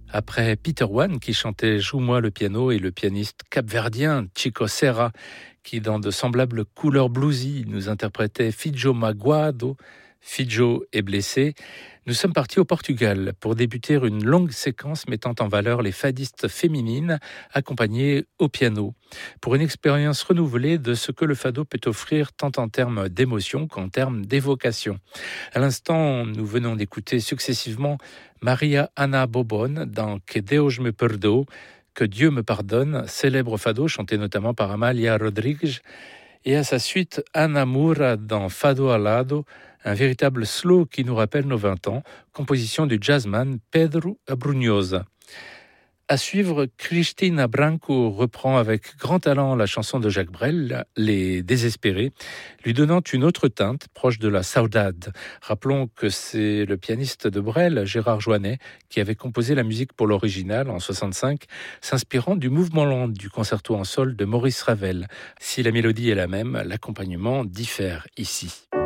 Après Peter Wan qui chantait Joue-moi le piano et le pianiste capverdien Chico Serra qui dans de semblables couleurs bluesy nous interprétait Fijo Magoado, Fijo est blessé, nous sommes partis au Portugal pour débuter une longue séquence mettant en valeur les fadistes féminines accompagnées au piano, pour une expérience renouvelée de ce que le fado peut offrir tant en termes d'émotion qu'en termes d'évocation. À l'instant, nous venons d'écouter successivement Maria Ana Bobon dans Que Deus me perdoe, Que Dieu me pardonne, célèbre fado chanté notamment par Amália Rodrigues, et à sa suite Ana Moura dans Fado Alado, un véritable slow qui nous rappelle nos 20 ans, composition du jazzman Pedro Abrunhosa. À suivre, Cristina Branco reprend avec grand talent la chanson de Jacques Brel, Les Désespérés, lui donnant une autre teinte proche de la saudade. Rappelons que c'est le pianiste de Brel, Gérard Joannet, qui avait composé la musique pour l'original en 65, s'inspirant du mouvement lent du concerto en sol de Maurice Ravel. Si la mélodie est la même, l'accompagnement diffère ici.